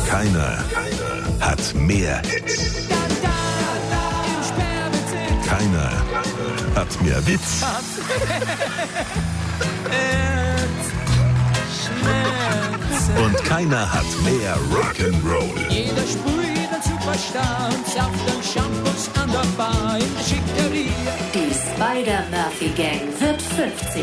Keiner hat mehr Hits. Keiner hat mehr Witz. Und keiner hat mehr Rock'n'Roll. Jeder sprüht ein Superstar und Saft und Shampoos an der Bar in der Schickeria. Die Spider-Murphy-Gang wird 50.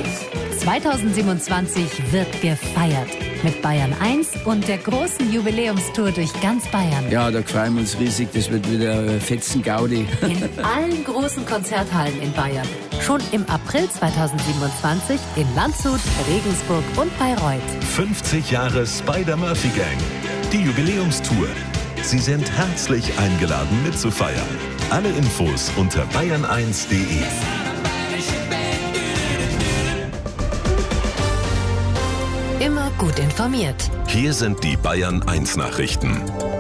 2027 wird gefeiert. Mit Bayern 1 und der großen Jubiläumstour durch ganz Bayern. Ja, da freuen wir uns riesig. Das wird wieder fetzen Gaudi. In allen großen Konzerthallen in Bayern. Schon im April 2027 in Landshut, Regensburg und Bayreuth. 50 Jahre Spider-Murphy-Gang. Die Jubiläumstour. Sie sind herzlich eingeladen mitzufeiern. Alle Infos unter bayern1.de. Immer gut informiert. Hier sind die Bayern 1 Nachrichten.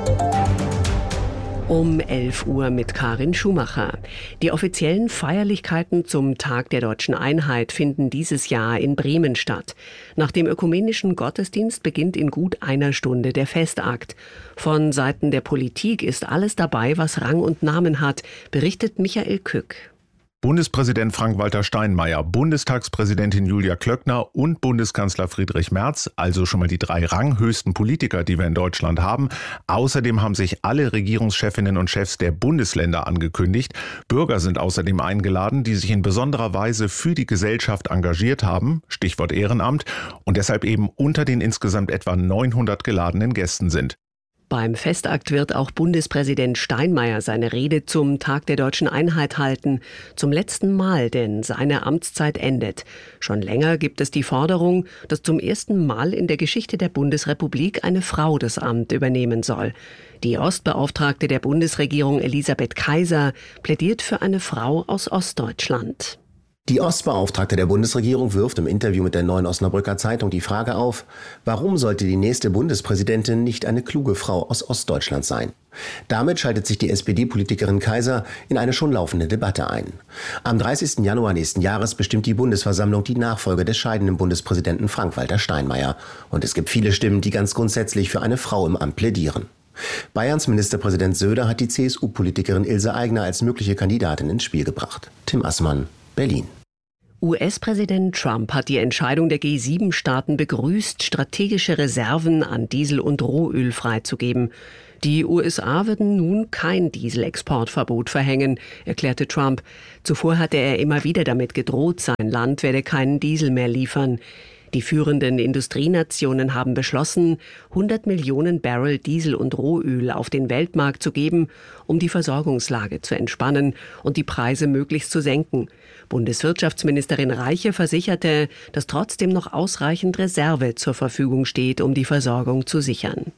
Um 11 Uhr mit Karin Schumacher. Die offiziellen Feierlichkeiten zum Tag der Deutschen Einheit finden dieses Jahr in Bremen statt. Nach dem ökumenischen Gottesdienst beginnt in gut einer Stunde der Festakt. Von Seiten der Politik ist alles dabei, was Rang und Namen hat, berichtet Michael Kück. Bundespräsident Frank-Walter Steinmeier, Bundestagspräsidentin Julia Klöckner und Bundeskanzler Friedrich Merz, also schon mal die 3 ranghöchsten Politiker, die wir in Deutschland haben. Außerdem haben sich alle Regierungschefinnen und Chefs der Bundesländer angekündigt. Bürger sind außerdem eingeladen, die sich in besonderer Weise für die Gesellschaft engagiert haben, Stichwort Ehrenamt, und deshalb eben unter den insgesamt etwa 900 geladenen Gästen sind. Beim Festakt wird auch Bundespräsident Steinmeier seine Rede zum Tag der Deutschen Einheit halten. Zum letzten Mal, denn seine Amtszeit endet. Schon länger gibt es die Forderung, dass zum ersten Mal in der Geschichte der Bundesrepublik eine Frau das Amt übernehmen soll. Die Ostbeauftragte der Bundesregierung Elisabeth Kaiser plädiert für eine Frau aus Ostdeutschland. Die Ostbeauftragte der Bundesregierung wirft im Interview mit der Neuen Osnabrücker Zeitung die Frage auf, warum sollte die nächste Bundespräsidentin nicht eine kluge Frau aus Ostdeutschland sein? Damit schaltet sich die SPD-Politikerin Kaiser in eine schon laufende Debatte ein. Am 30. Januar nächsten Jahres bestimmt die Bundesversammlung die Nachfolge des scheidenden Bundespräsidenten Frank-Walter Steinmeier. Und es gibt viele Stimmen, die ganz grundsätzlich für eine Frau im Amt plädieren. Bayerns Ministerpräsident Söder hat die CSU-Politikerin Ilse Aigner als mögliche Kandidatin ins Spiel gebracht. Tim Assmann, Berlin. US-Präsident Trump hat die Entscheidung der G7-Staaten begrüßt, strategische Reserven an Diesel und Rohöl freizugeben. Die USA würden nun kein Dieselexportverbot verhängen, erklärte Trump. Zuvor hatte er immer wieder damit gedroht, sein Land werde keinen Diesel mehr liefern. Die führenden Industrienationen haben beschlossen, 100 Millionen Barrel Diesel und Rohöl auf den Weltmarkt zu geben, um die Versorgungslage zu entspannen und die Preise möglichst zu senken. Bundeswirtschaftsministerin Reiche versicherte, dass trotzdem noch ausreichend Reserve zur Verfügung steht, um die Versorgung zu sichern.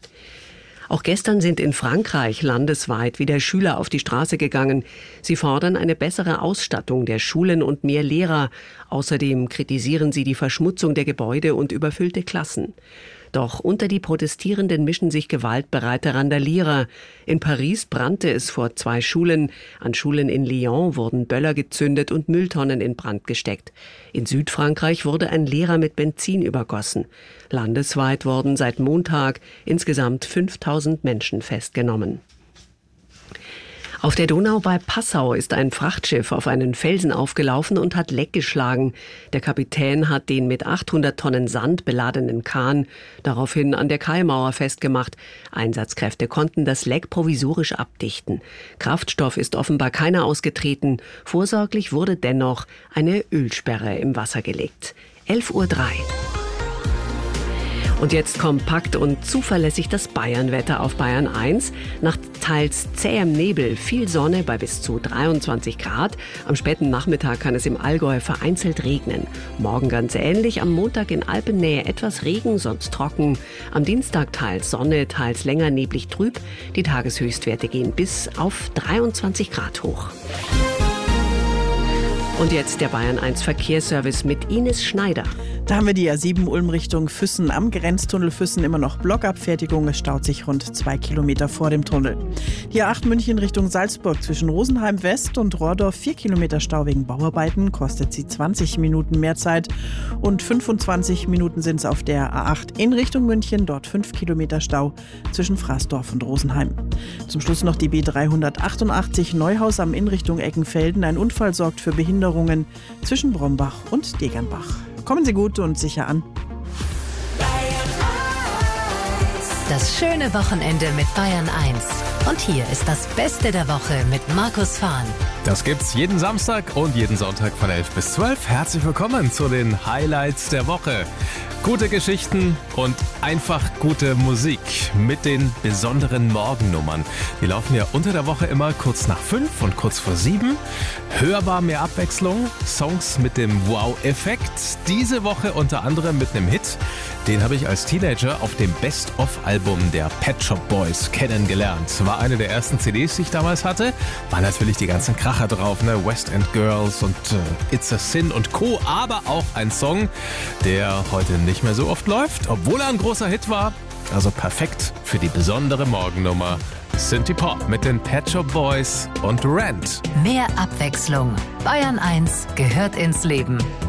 Auch gestern sind in Frankreich landesweit wieder Schüler auf die Straße gegangen. Sie fordern eine bessere Ausstattung der Schulen und mehr Lehrer. Außerdem kritisieren sie die Verschmutzung der Gebäude und überfüllte Klassen. Doch unter die Protestierenden mischen sich gewaltbereite Randalierer. In Paris brannte es vor 2 Schulen. An Schulen in Lyon wurden Böller gezündet und Mülltonnen in Brand gesteckt. In Südfrankreich wurde ein Lehrer mit Benzin übergossen. Landesweit wurden seit Montag insgesamt 5000 Menschen festgenommen. Auf der Donau bei Passau ist ein Frachtschiff auf einen Felsen aufgelaufen und hat Leck geschlagen. Der Kapitän hat den mit 800 Tonnen Sand beladenen Kahn daraufhin an der Kaimauer festgemacht. Einsatzkräfte konnten das Leck provisorisch abdichten. Kraftstoff ist offenbar keiner ausgetreten. Vorsorglich wurde dennoch eine Ölsperre im Wasser gelegt. 11:03 Uhr. Und jetzt kompakt und zuverlässig das Bayernwetter auf Bayern 1. Nach teils zähem Nebel, viel Sonne bei bis zu 23 Grad. Am späten Nachmittag kann es im Allgäu vereinzelt regnen. Morgen ganz ähnlich, am Montag in Alpennähe etwas Regen, sonst trocken. Am Dienstag teils Sonne, teils länger neblig trüb. Die Tageshöchstwerte gehen bis auf 23 Grad hoch. Und jetzt der Bayern 1 Verkehrsservice mit Ines Schneider. Da haben wir die A7 Ulm Richtung Füssen am Grenztunnel Füssen immer noch Blockabfertigung. Es staut sich rund 2 Kilometer vor dem Tunnel. Die A8 München Richtung Salzburg zwischen Rosenheim West und Rohrdorf 4 Kilometer Stau wegen Bauarbeiten. Kostet sie 20 Minuten mehr Zeit. Und 25 Minuten sind es auf der A8 in Richtung München. Dort 5 Kilometer Stau zwischen Fraßdorf und Rosenheim. Zum Schluss noch die B388 Neuhaus am in Richtung Eckenfelden. Ein Unfall sorgt für Behinderungen zwischen Brombach und Degernbach. Kommen Sie gut und sicher an. Das schöne Wochenende mit Bayern 1. Und hier ist das Beste der Woche mit Markus Fahn. Das gibt's jeden Samstag und jeden Sonntag von 11 bis 12. Herzlich willkommen zu den Highlights der Woche. Gute Geschichten und einfach gute Musik mit den besonderen Morgennummern. Die laufen ja unter der Woche immer kurz nach 5 und kurz vor 7. Hörbar mehr Abwechslung, Songs mit dem Wow-Effekt. Diese Woche unter anderem mit einem Hit. Den habe ich als Teenager auf dem Best-of-Album der Pet Shop Boys kennengelernt. War eine der ersten CDs, die ich damals hatte. War natürlich die ganzen Kracher drauf, ne? West End Girls und It's a Sin und Co. Aber auch ein Song, der heute nicht mehr so oft läuft, obwohl er ein großer Hit war. Also perfekt für die besondere Morgennummer. Synthie Pop mit den Pet Shop Boys und Rent. Mehr Abwechslung. Bayern 1 gehört ins Leben.